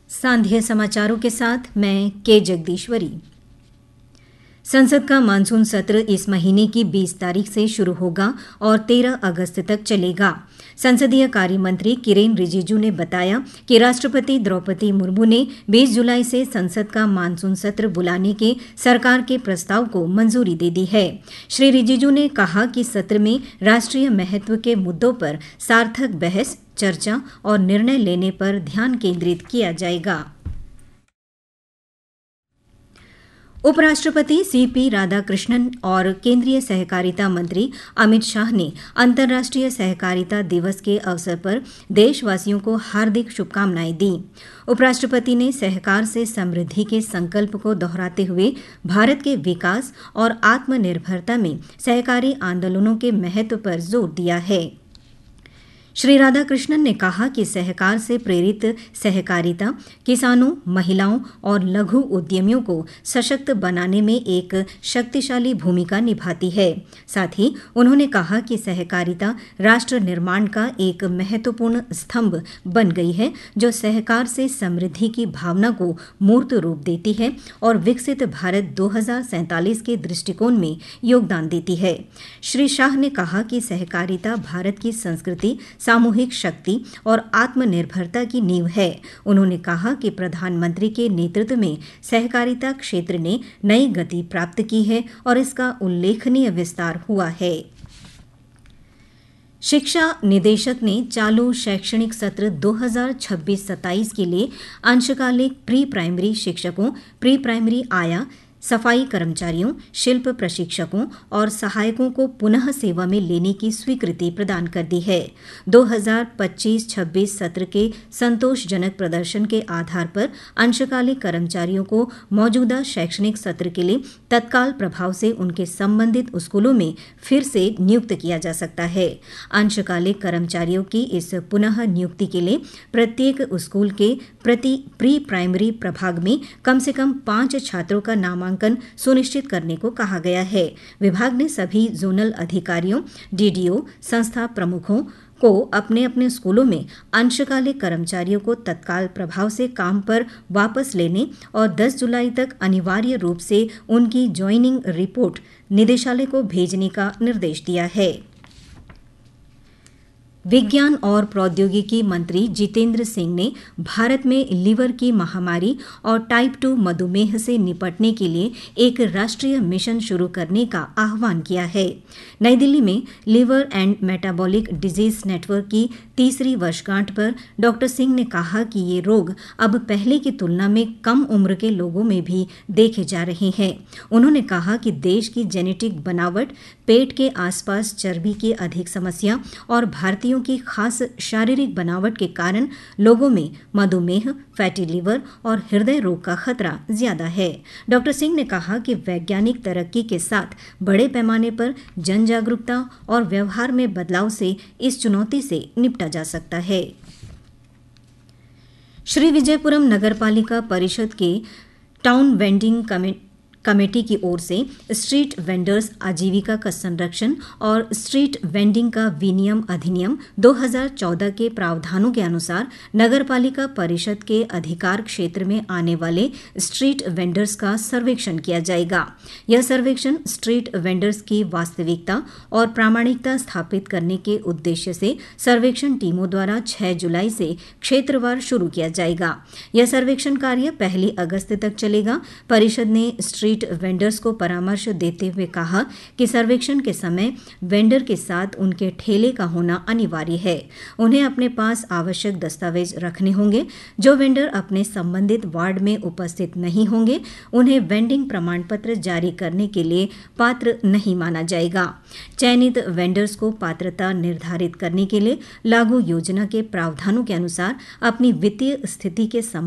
सांध्य समाचारों के साथ मैं के जगदीश्वरी। संसद का मानसून सत्र इस महीने की 20 तारीख से शुरू होगा और 13 अगस्त तक चलेगा। संसदीय कार्य मंत्री किरेन रिजिजू ने बताया कि राष्ट्रपति द्रौपदी मुर्मू ने 20 जुलाई से संसद का मानसून सत्र बुलाने के सरकार के प्रस्ताव को मंजूरी दे दी है। श्री रिजिजू ने कहा कि सत्र में राष्ट्रीय महत्व के मुद्दों पर सार्थक बहस, चर्चा और निर्णय लेने पर ध्यान केंद्रित किया जाएगा। उपराष्ट्रपति सीपी राधाकृष्णन और केंद्रीय सहकारिता मंत्री अमित शाह ने अंतर्राष्ट्रीय सहकारिता दिवस के अवसर पर देशवासियों को हार्दिक शुभकामनाएं दी। उपराष्ट्रपति ने सहकार से समृद्धि के संकल्प को दोहराते हुए भारत के विकास और आत्मनिर्भरता में सहकारी आंदोलनों के महत्व पर जोर दिया है। श्री राधाकृष्णन ने कहा कि सहकार से प्रेरित सहकारिता किसानों, महिलाओं और लघु उद्यमियों को सशक्त बनाने में एक शक्तिशाली भूमिका निभाती है। साथ ही उन्होंने कहा कि सहकारिता राष्ट्र निर्माण का एक महत्वपूर्ण स्तंभ बन गई है, जो सहकार से समृद्धि की भावना को मूर्त रूप देती है और विकसित भारत 2047 के दृष्टिकोण में योगदान देती है। श्री शाह ने कहा कि सहकारिता भारत की संस्कृति, सामूहिक शक्ति और आत्मनिर्भरता की नींव है। उन्होंने कहा कि प्रधानमंत्री के नेतृत्व में सहकारिता क्षेत्र ने नई गति प्राप्त की है और इसका उल्लेखनीय विस्तार हुआ है। शिक्षा निदेशक ने चालू शैक्षणिक सत्र 2026-27 के लिए अंशकालिक प्री प्राइमरी शिक्षकों, प्री प्राइमरी आया, सफाई कर्मचारियों, शिल्प प्रशिक्षकों और सहायकों को पुनः सेवा में लेने की स्वीकृति प्रदान कर दी है। 2025-26 सत्र के संतोषजनक प्रदर्शन के आधार पर अंशकालिक कर्मचारियों को मौजूदा शैक्षणिक सत्र के लिए तत्काल प्रभाव से उनके संबंधित स्कूलों में फिर से नियुक्त किया जा सकता है। अंशकालिक कर्मचारियों की इस पुनः नियुक्ति के लिए प्रत्येक स्कूल के प्रति प्री प्राइमरी प्रभाग में कम से कम 5 छात्रों का नामांकन सुनिश्चित करने को कहा गया है। विभाग ने सभी जोनल अधिकारियों, डीडीओ, संस्था प्रमुखों को अपने अपने स्कूलों में अंशकालिक कर्मचारियों को तत्काल प्रभाव से काम पर वापस लेने और 10 जुलाई तक अनिवार्य रूप से उनकी ज्वाइनिंग रिपोर्ट निदेशालय को भेजने का निर्देश दिया है। विज्ञान और प्रौद्योगिकी मंत्री जितेंद्र सिंह ने भारत में लीवर की महामारी और टाइप 2 मधुमेह से निपटने के लिए एक राष्ट्रीय मिशन शुरू करने का आह्वान किया है। नई दिल्ली में liver and metabolic disease network की 3री वर्षगांठ पर डॉक्टर सिंह ने कहा कि ये रोग अब पहले की तुलना में कम उम्र के लोगों में भी देखे जा रहे हैं। उन्होंने कहा कि देश की जेनेटिक बनावट, पेट के आसपास चर्बी की अधिक समस्या और भारतीयों की खास शारीरिक बनावट के कारण लोगों में मधुमेह, फैटी लीवर और हृदय रोग का खतरा ज्यादा है। डॉक्टर सिंह ने कहा कि वैज्ञानिक तरक्की के साथ बड़े पैमाने पर जन जागरूकता और व्यवहार में बदलाव से इस चुनौती से निपटा जा सकता है। श्री विजयपुरम नगरपालिका परिषद के टाउन वेंडिंग कमेटी की ओर से स्ट्रीट वेंडर्स आजीविका का संरक्षण और स्ट्रीट वेंडिंग का विनियम अधिनियम 2014 के प्रावधानों के अनुसार नगरपालिका परिषद के अधिकार क्षेत्र में आने वाले स्ट्रीट वेंडर्स का सर्वेक्षण किया जाएगा। यह सर्वेक्षण स्ट्रीट वेंडर्स की वास्तविकता और प्रामाणिकता स्थापित करने के उद्देश्य से सर्वेक्षण टीमों द्वारा 6 जुलाई से क्षेत्रवार शुरू किया जाएगा। यह सर्वेक्षण कार्य 1 अगस्त तक चलेगा। परिषद ने स्ट्रीट वेंडर्स को परामर्श देते हुए कहा कि सर्वेक्षण के समय वेंडर के साथ उनके ठेले का होना अनिवार्य है। उन्हें अपने पास आवश्यक दस्तावेज रखने होंगे। जो वेंडर अपने संबंधित वार्ड में उपस्थित नहीं होंगे, उन्हें वेंडिंग प्रमाण पत्र जारी करने के लिए पात्र नहीं माना जाएगा। चयनित वेंडर्स को पात्रता निर्धारित करने के लिए लागू योजना के प्रावधानों के अनुसार अपनी वित्तीय स्थिति के